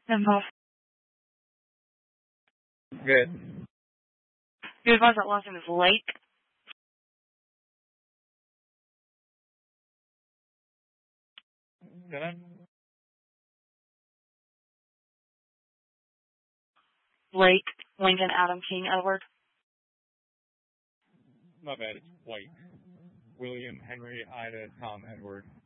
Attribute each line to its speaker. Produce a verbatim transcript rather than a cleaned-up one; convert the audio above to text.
Speaker 1: And both.
Speaker 2: Good.
Speaker 1: You advise that last name is Lake?
Speaker 2: Did I?
Speaker 1: Lake, Lincoln, Adam, King, Edward.
Speaker 2: My bad, it's White. William, Henry, Ida, Tom, Edward.